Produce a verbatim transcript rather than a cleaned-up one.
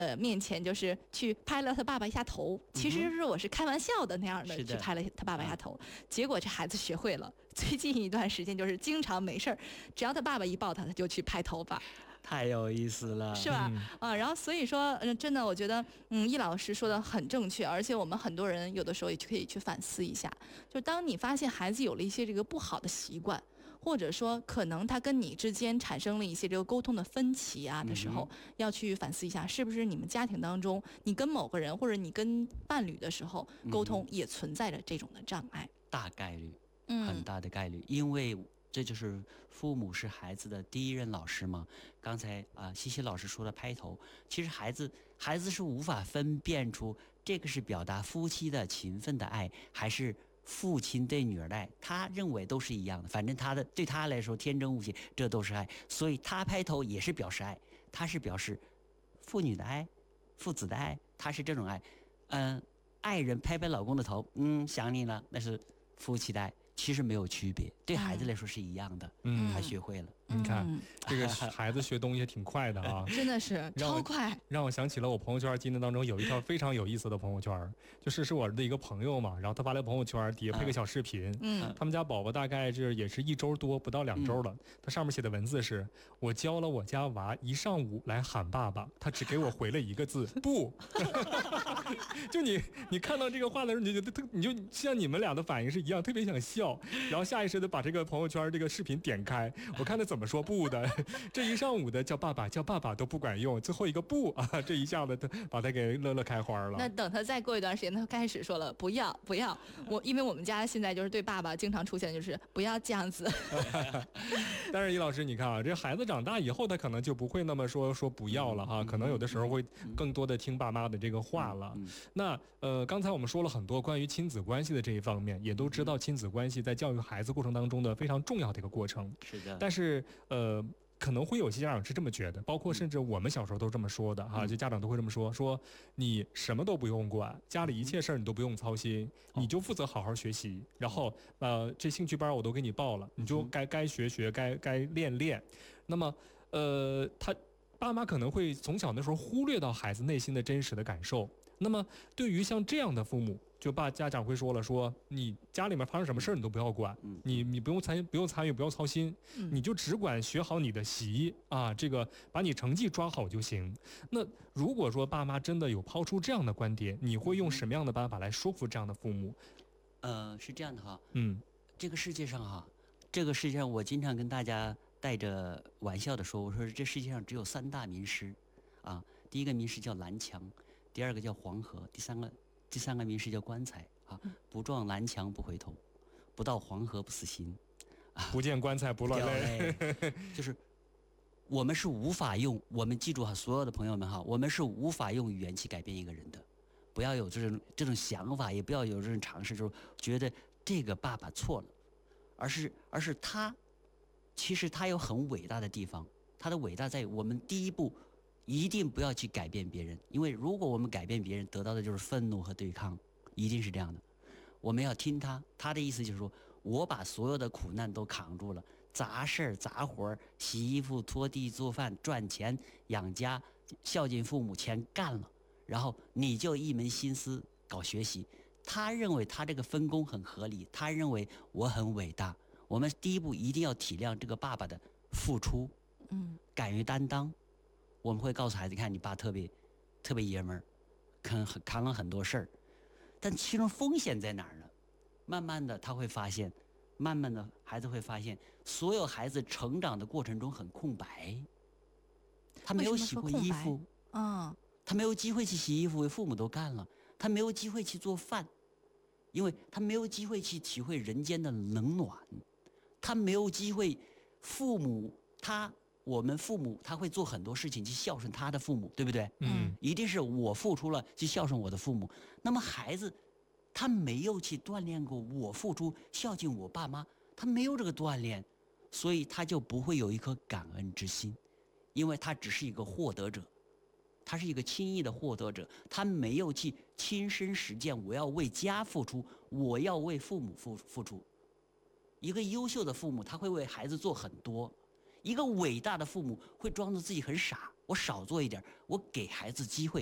呃面前就是去拍了他爸爸一下头，其实是我是开玩笑的那样的去拍了他爸爸一下头，结果这孩子学会了，最近一段时间就是经常没事儿，只要他爸爸一抱他，他就去拍头发。 太有意思了， 是吧？嗯、啊，然后所以说，嗯，真的，我觉得，嗯，易老师说的很正确，而且我们很多人有的时候也可以去反思一下，就当你发现孩子有了一些这个不好的习惯，或者说可能他跟你之间产生了一些这个沟通的分歧啊的时候，嗯、要去反思一下，是不是你们家庭当中，你跟某个人或者你跟伴侣的时候，沟通也存在着这种的障碍？ 大概率，很大的概率，嗯、因为。这就是父母是孩子的第一任老师嘛。刚才啊、呃，西西老师说的拍头，其实孩子孩子是无法分辨出这个是表达夫妻的情分的爱，还是父亲对女儿的爱。他认为都是一样的，反正他的对他来说天真无邪，这都是爱。所以他拍头也是表示爱，他是表示父女的爱，父子的爱，他是这种爱。嗯、呃，爱人拍拍老公的头，嗯，想你了，那是夫妻的爱。其实没有区别，对孩子来说是一样的。嗯，他学会了。 你看，嗯、这个孩子学东西也挺快的啊， 真的是超快。 让我想起了我朋友圈今天当中有一条非常有意思的朋友圈，就是是我的一个朋友嘛，然后他发来朋友圈，底下配个小视频。嗯，他们家宝宝大概是也是一周多，不到两周了。嗯、他上面写的文字是：我教了我家娃一上午来喊爸爸，他只给我回了一个字不。就你你看到这个话的时候，你就觉得你就像你们俩的反应是一样，特别想笑。然后下意识的把这个朋友圈这个视频点开，我看他怎么说不的，这一上午的叫爸爸叫爸爸都不管用，最后一个不啊，这一下子把他给乐乐开花了。 那等他再过一段时间，他开始说了不要不要，我因为我们家现在就是对爸爸经常出现就是不要这样子。 但是易老师你看啊，这孩子长大以后他可能就不会那么说说不要了哈，可能有的时候会更多的听爸妈的这个话了。那呃刚才我们说了很多关于亲子关系的这一方面，也都知道亲子关系在教育孩子过程当中的非常重要的一个过程。 是的。 但是呃可能会有些家长是这么觉得，包括甚至我们小时候都这么说的哈，就家长都会这么说，说你什么都不用管，家里一切事儿你都不用操心，你就负责好好学习，然后呃这兴趣班我都给你报了，你就该该学学，该该练练。那么呃他爸妈可能会从小的时候忽略到孩子内心的真实的感受。那么对于像这样的父母，就爸家长会说了，说你家里面发生什么事儿你都不要管，你你不用参不用参与不用操心，你就只管学好你的习啊，这个把你成绩抓好就行。那如果说爸妈真的有抛出这样的观点，你会用什么样的办法来说服这样的父母？ 呃，是这样的哈， 嗯， 这个世界上哈，这个世界上我经常跟大家带着玩笑的说，我说这世界上只有三大名师啊，第一个名师叫蓝墙，第二个叫黄河，第三个第三个名师叫棺材啊，不撞蓝墙不回头，不到黄河不死心， 啊、不见棺材不落泪。 就是我们是无法用，我们记住哈，所有的朋友们哈，我们是无法用语言去改变一个人的。不要有这种这种想法，也不要有这种尝试，就是觉得这个爸爸错了，而是而是他，其实他有很伟大的地方，他的伟大在于我们第一步一定不要去改变别人，因为如果我们改变别人，得到的就是愤怒和对抗，一定是这样的。我们要听他，他的意思就是说，我把所有的苦难都扛住了，杂事杂活，洗衣服、拖地、做饭、赚钱、养家、孝敬父母，全干了。然后你就一门心思搞学习，他认为他这个分工很合理，他认为我很伟大。我们第一步一定要体谅这个爸爸的付出，嗯，敢于担当。我们会告诉孩子，看你爸特别特别爷们儿，扛扛了很多事儿，但其中风险在哪儿呢？慢慢的他会发现，慢慢的孩子会发现，所有孩子成长的过程中很空白，他没有洗过衣服， 嗯。 他没有机会去洗衣服，父母都干了，他没有机会去做饭，因为他没有机会去体会人间的冷暖，他没有机会，父母他我们父母他会做很多事情去孝顺他的父母，对不对？ 嗯， 一定是我付出了去孝顺我的父母。那么孩子他没有去锻炼过我付出孝敬我爸妈，他没有这个锻炼，所以他就不会有一颗感恩之心，因为他只是一个获得者。他是一个轻易的获得者，他没有去亲身实践，我要为家付出，我要为父母付付出。一个优秀的父母，他会为孩子做很多；一个伟大的父母会装作自己很傻， 我少做一点儿，我给孩子机会。